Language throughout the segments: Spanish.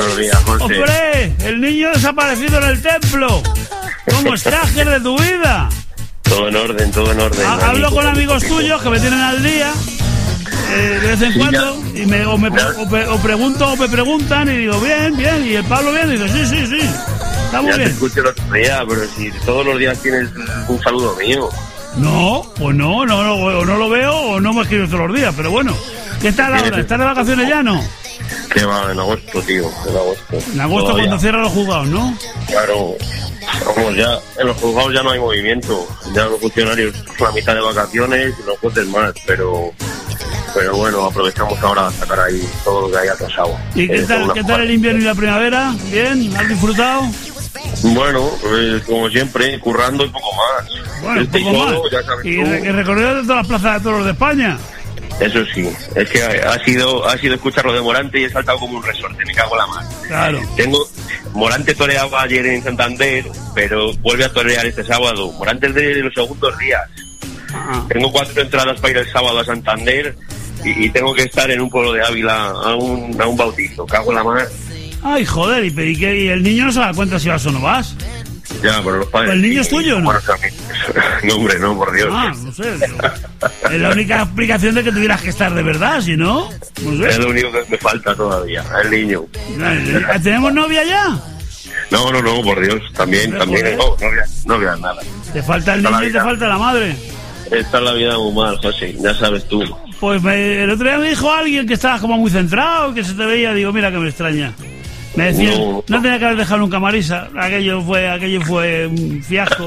buenos días, José. ¡Hombre! El niño desaparecido en el templo. ¿Cómo estás? ¿Qué es de tu vida? Todo en orden, todo en orden. Hablo con amigos tuyos que me tienen al día de vez en cuando y me pregunto o me preguntan y digo, bien, y el Pablo bien, y digo, sí, está muy ya bien. Te escucho el otro día, pero si todos los días tienes un saludo mío. No, pues no lo veo o no me escribo todos los días, pero bueno. ¿Qué tal ahora? ¿Estás de vacaciones ya, no? Que va, en agosto, tío, en agosto. En agosto todavía. cuando cierran los juzgados, ¿no? Claro, vamos, ya en los juzgados ya no hay movimiento. Ya los funcionarios la mitad de vacaciones y los jueces más, pero bueno, aprovechamos ahora a sacar ahí todo lo que hay atrasado. ¿Y qué tal el invierno y la primavera? ¿Bien? ¿Has disfrutado? Bueno, pues como siempre, currando y poco más. Bueno, poco más. Ya sabes Y tú. recorrido de todas las plazas de toros de España. Eso sí, es que ha sido escucharlo de Morante y he saltado como un resorte, me cago en la mano. Claro. Morante toreaba ayer en Santander, pero vuelve a torear este sábado. Morante es de los segundos días. Ah. Tengo 4 entradas para ir el sábado a Santander y tengo que estar en un pueblo de Ávila a un bautizo, cago en la mano. Ay, joder, ¿y el niño no se da cuenta si vas o no vas? Ya, pero los padres... ¿El niño es tuyo o no? No, hombre, no, por Dios. Ah, no sé. Es la única explicación de que tuvieras que estar de verdad, si no... No Es sé. lo único que me falta todavía, el niño. ¿Tenemos novia ya? No, por Dios, también, no veas nada. Te falta el niño y te falta la madre. Esta es la vida muy mal, José, ya sabes tú. Pues el otro día me dijo alguien que estabas como muy centrado, que se te veía, digo, mira que me extraña. Me decía, no tenía que haber dejado nunca a Marisa, aquello fue un fiasco.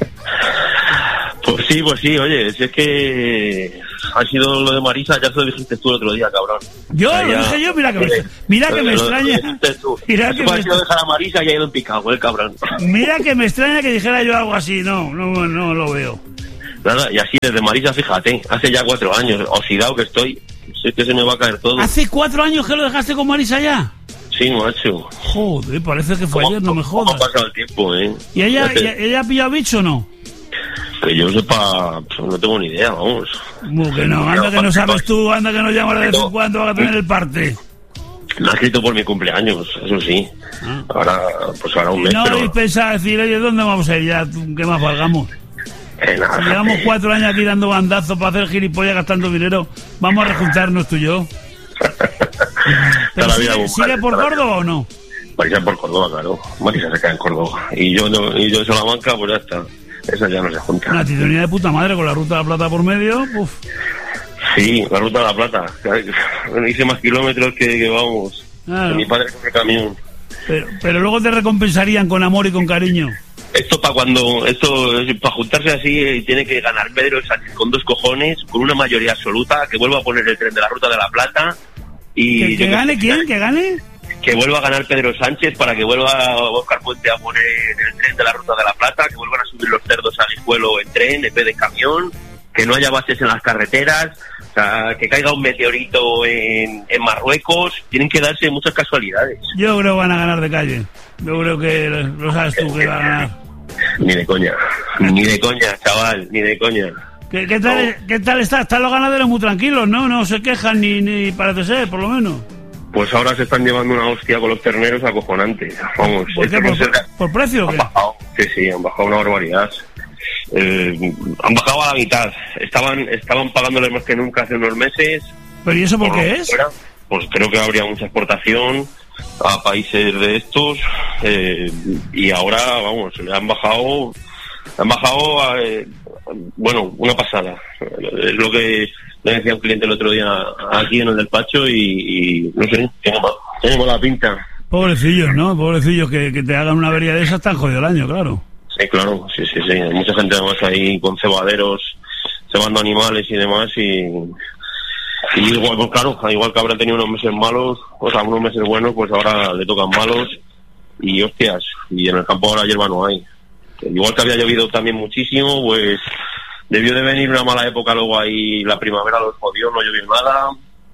Pues sí, oye, si es que ha sido lo de Marisa, ya se lo dijiste tú el otro día, cabrón. Lo dije yo, mira que me extraña. Mira que me dejar a Marisa y ha ido en picado, el cabrón. Mira que me extraña que dijera yo algo así, no lo veo. Nada, y así desde Marisa, fíjate, hace ya 4 años, oxidado que estoy, sé que se me va a caer todo. ¿Hace 4 años que lo dejaste con Marisa ya? Sí, macho. Joder, parece que fue ayer, no me jodas. ¿Cómo ha pasado el tiempo, ¿Y ella ha pillado bicho o no? Que yo sepa, pues no tengo ni idea, vamos. Como que no, anda que no sabes tú, anda que no llamas de vez en cuando a tener el parte. Me ha escrito por mi cumpleaños, eso sí. Ahora un mes, no pero... habéis pensado decir, oye, ¿dónde vamos a ir ya? ¿Qué más valgamos? Nada, llevamos 4 años aquí dando bandazos para hacer gilipollas gastando dinero. Vamos a rejuntarnos tú y yo. Pero ¿sigue por Córdoba o no? Marisa por Córdoba, claro. Marisa se queda en Córdoba. Y yo en Salamanca, pues ya está. Esa ya no se junta. Una titonía de puta madre con la Ruta de la Plata por medio. Uf. Sí, la Ruta de la Plata. Hice más kilómetros que vamos. Claro. Mi padre con el camión. Pero luego te recompensarían con amor y con cariño. Esto para juntarse así, tiene que ganar Pedro Sánchez con 2 cojones, con una mayoría absoluta, que vuelva a poner el tren de la Ruta de la Plata y... ¿Que gane quién? ¿Que gane? Que vuelva a ganar Pedro Sánchez para que vuelva a Óscar Puente a poner el tren de la Ruta de la Plata, que vuelvan a subir los cerdos al Guijuelo en tren en vez de camión, que no haya bases en las carreteras, o sea, que caiga un meteorito en Marruecos. Tienen que darse muchas casualidades. Yo creo que van a ganar de calle. Yo creo que lo sabes tú que va a ganar. Ni de coña, chaval, ni de coña. ¿Qué tal está? Están los ganaderos muy tranquilos, ¿no? No se quejan ni parece ser, por lo menos. Pues ahora se están llevando una hostia con los terneros acojonante. Vamos. ¿Por qué? ¿Por precio o qué? Sí, han bajado una barbaridad. Han bajado a la mitad. Estaban pagándoles más que nunca hace unos meses. ¿Pero y eso por qué es? Pues creo que habría mucha exportación a países de estos y ahora, vamos, le han bajado bueno, una pasada. Es lo que le decía un cliente el otro día aquí en el despacho y no sé, tenemos la pinta. Pobrecillos, ¿no? Pobrecillos que te hagan una avería de esas tan jodido el año, claro. Sí, claro, sí. Hay mucha gente además ahí con cebaderos, cebando animales y demás y igual, pues claro, igual que habrá tenido unos meses malos, o sea, unos meses buenos, pues ahora le tocan malos y hostias, y en el campo ahora hierba no hay. Igual que había llovido también muchísimo, pues debió de venir una mala época luego ahí, la primavera los jodió, no llovió nada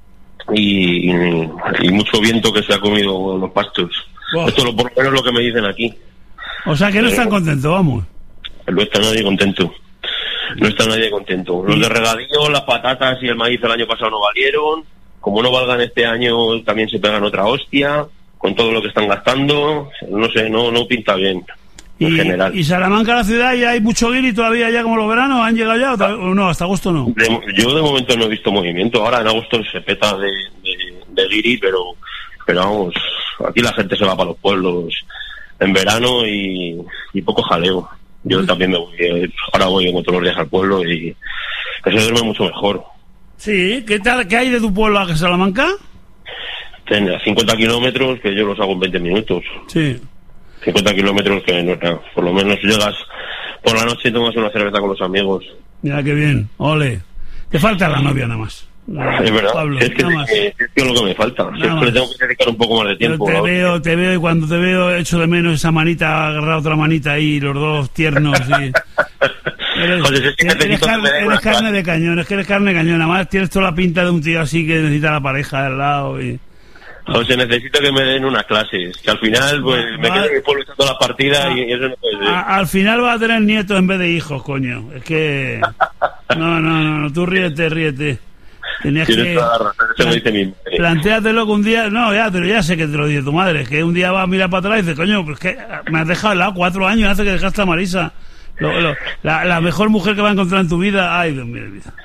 y mucho viento que se ha comido los pastos. Wow. Esto por lo menos es lo que me dicen aquí. O sea que no están contentos, vamos. No está nadie contento. Los de regadío, las patatas y el maíz el año pasado no valieron. Como no valgan este año, también se pegan otra hostia. con todo lo que están gastando, no sé, no pinta bien en general. ¿Y Salamanca, la ciudad, ya hay mucho guiri todavía ya como los veranos? ¿Han llegado ya o no? ¿Hasta agosto no? Yo de momento no he visto movimiento. Ahora en agosto se peta de guiri, pero vamos, aquí la gente se va para los pueblos en verano y poco jaleo. Yo también ahora voy como todos los días al pueblo y se duerme mucho mejor. Sí, ¿qué hay de tu pueblo a Salamanca? 50 kilómetros, que yo los hago en 20 minutos. Sí. 50 kilómetros que no, por lo menos llegas por la noche y tomas una cerveza con los amigos. Mira qué bien, ole. Te falta la novia nada más. Es verdad, Pablo, es que es lo que me falta. Siempre tengo que dedicar un poco más de tiempo. Te veo y cuando te veo echo de menos esa manita, agarrar otra manita ahí, los dos tiernos y... Eres carne de cañón, es que eres carne de cañón. Además tienes toda la pinta de un tío así que necesita la pareja de al lado y... José, necesito que me den unas clases, que al final pues me quedo en mi pueblo echando las partidas y eso no puede ser. Al final vas a tener nietos en vez de hijos, coño. Es que... No, tú ríete. Tenías que... Plantéatelo que un día... No, ya sé que te lo dice tu madre, que un día vas a mirar para atrás y dices, coño, pues que me has dejado al lado 4 años, hace que dejaste a Marisa. La mejor mujer que va a encontrar en tu vida. Ay, Dios mío.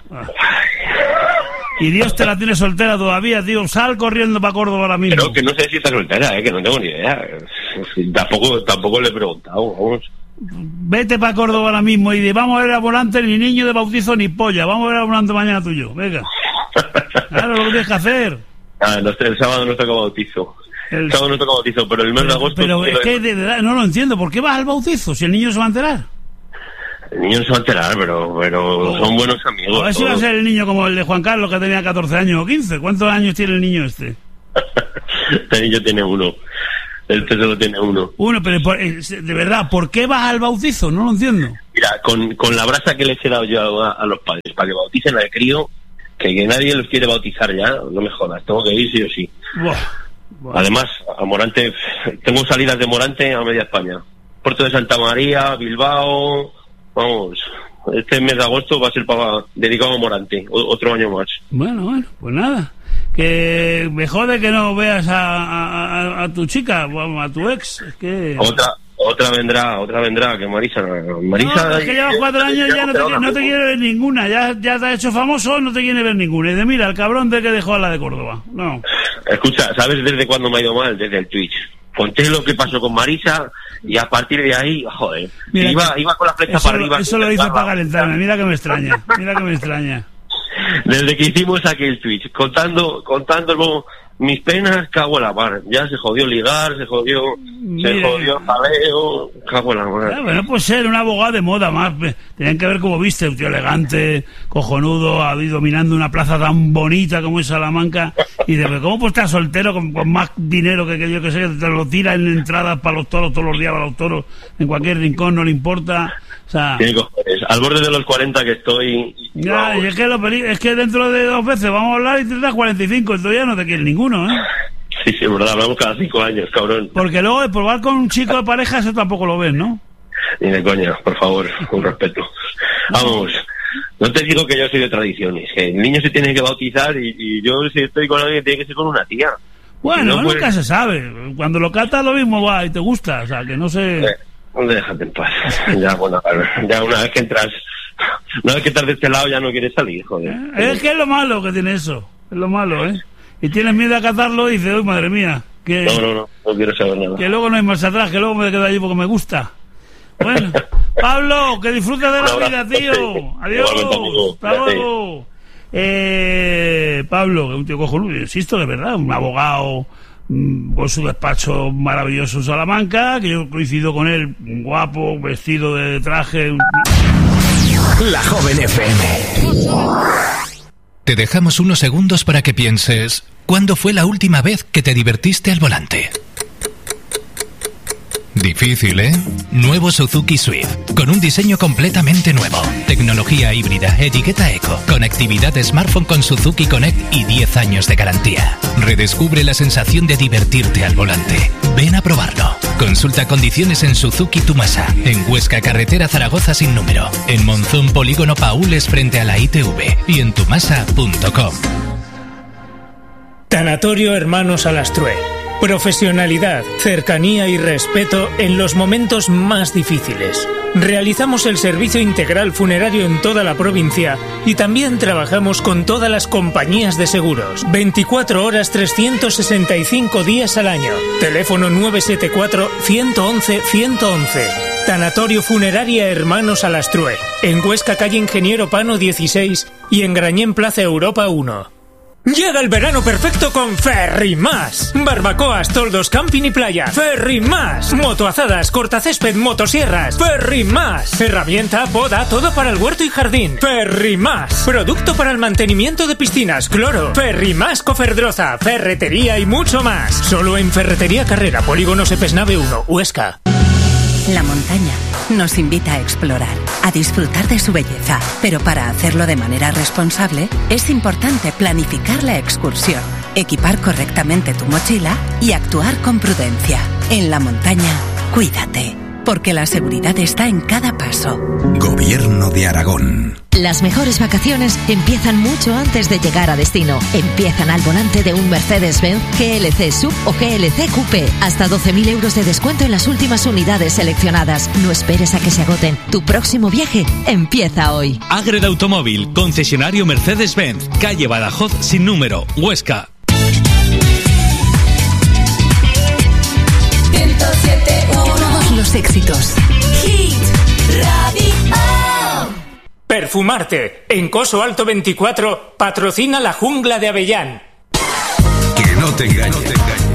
Y Dios te la tiene soltera todavía, tío. Sal corriendo para Córdoba ahora mismo. Pero que no sé si está soltera, que no tengo ni idea. Tampoco le he preguntado, vamos. Vete para Córdoba ahora mismo y vamos a ver a Volante, ni niño de bautizo ni polla. Vamos a ver a Volante mañana tuyo. Venga. Claro, lo que tienes que hacer. El sábado no toca bautizo. El sábado no toca bautizo, pero el mes de agosto... Pero es que de verdad no lo entiendo. ¿Por qué vas al bautizo si el niño se va a enterar? El niño no se va a enterar, pero son buenos amigos. A ver si va a ser el niño como el de Juan Carlos, que tenía 14 años o 15. ¿Cuántos años tiene el niño este? El niño tiene 1. El solo tiene 1. Pero de verdad, ¿por qué vas al bautizo? No lo entiendo. Mira, con la brasa que les he dado yo a los padres para que bauticen al crío, que nadie los quiere bautizar ya, no me jodas, tengo que ir sí o sí. Buah. Además, a Morante, tengo salidas de Morante a media España. Puerto de Santa María, Bilbao... Vamos, este mes de agosto va a ser dedicado a Morante, otro año más. Bueno, pues nada. Que me jode que no veas a tu chica, a tu ex. Es que... Otra vendrá, que Marisa... No, es que llevas 4 años y ya no te quiere ver ninguna. Ya te has hecho famoso, no te quiere ver ninguna. Y de mira, el cabrón de que dejó a la de Córdoba. No. Escucha, ¿sabes desde cuándo me ha ido mal? Desde el Twitch. Conté lo que pasó con Marisa y a partir de ahí, joder, mira, iba con la flecha para arriba. Eso lo hizo para calentarme, mira que me extraña. Desde que hicimos aquel Twitch, contando mis penas, cago en la mar. Ya se jodió ligar, se jodió jaleo, cago en la mar. Bueno, pues ser un abogado de moda más. Tenían que ver cómo viste, un tío elegante, cojonudo, ahí dominando una plaza tan bonita como es Salamanca. Y de ¿cómo pues estás soltero con más dinero que yo que sé, te lo tira en entradas para los toros todos los días para los toros, en cualquier rincón, no le importa? O sea, al borde de los 40 que estoy... Ya, y es que dentro de 2 veces vamos a hablar y tendrás 45, entonces ya no te quiere ninguno, ¿eh? Sí, es verdad, hablamos cada 5 años, cabrón. Porque luego de probar con un chico de pareja, eso tampoco lo ves, ¿no? Ni de coña, por favor, con respeto. Vamos, no te digo que yo soy de tradiciones, que el niño se tiene que bautizar y yo si estoy con alguien tiene que ser con una tía. Bueno, si no, nunca se sabe. Cuando lo catas lo mismo va y te gusta, o sea, que no sé... Déjate en paz. Ya, bueno, ya una vez que entras de este lado ya no quieres salir, joder. Es que es lo malo que tiene eso. Es lo malo, ¿eh? Y tienes miedo a catarlo y dices, uy, madre mía. Que, no quiero saber nada. Que luego no hay marcha atrás, que luego me quedo allí porque me gusta. Bueno, Pablo, que disfrutes de la vida, tío. Adiós. Hasta luego. Pablo, que es un tío cojonudo, insisto, de verdad, un abogado con su despacho maravilloso en Salamanca, que yo coincido con él, guapo, vestido de traje. La Joven FM. Te dejamos unos segundos para que pienses, ¿cuándo fue la última vez que te divertiste al volante? Difícil, ¿eh? Nuevo Suzuki Swift, con un diseño completamente nuevo. Tecnología híbrida, etiqueta eco, conectividad smartphone con Suzuki Connect y 10 años de garantía. Redescubre la sensación de divertirte al volante. Ven a probarlo. Consulta condiciones en Suzuki Tumasa, en Huesca, carretera Zaragoza sin número, en Monzón, polígono Paules frente a la ITV y en tumasa.com. Tanatorio Hermanos Alastrué. Profesionalidad, cercanía y respeto en los momentos más difíciles. Realizamos el servicio integral funerario en toda la provincia y también trabajamos con todas las compañías de seguros. 24 horas, 365 días al año. Teléfono 974-111-111. Tanatorio Funeraria Hermanos Alastrue. En Huesca, calle Ingeniero Pano 16 y en Grañén, Plaza Europa 1. Llega el verano perfecto con Ferrimás. Barbacoas, toldos, camping y playa. Ferrimás. Motoazadas, cortacésped, motosierras. Ferrimás. Herramienta, poda, todo para el huerto y jardín. Ferrimás. Producto para el mantenimiento de piscinas, cloro. Ferrimás Coferdroza, ferretería y mucho más. Solo en Ferretería Carrera, Polígono Sepesnave 1, Huesca. La montaña nos invita a explorar, a disfrutar de su belleza, pero para hacerlo de manera responsable es importante planificar la excursión, equipar correctamente tu mochila y actuar con prudencia. En la montaña, cuídate, porque la seguridad está en cada paso. Gobierno de Aragón. Las mejores vacaciones empiezan mucho antes de llegar a destino. Empiezan al volante de un Mercedes-Benz GLC Sub o GLC Coupé. Hasta 12.000 euros de descuento en las últimas unidades seleccionadas. No esperes a que se agoten. Tu próximo viaje empieza hoy. Ágreda Automóvil, concesionario Mercedes-Benz, calle Badajoz sin número, Huesca. 107.1. Todos los éxitos. Hit Radio. Perfumarte. En Coso Alto 24 patrocina la Jungla de Avellán. Que no te engañen.